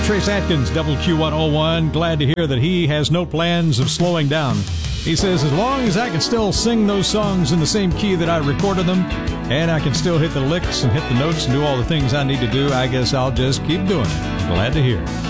Trace Atkins, WQ101. Glad to hear that he has no plans of slowing down. He says, as long as I can still sing those songs in the same key that I recorded them, and I can still hit the licks and hit the notes and do all the things I need to do, I guess I'll just keep doing it. Glad to hear.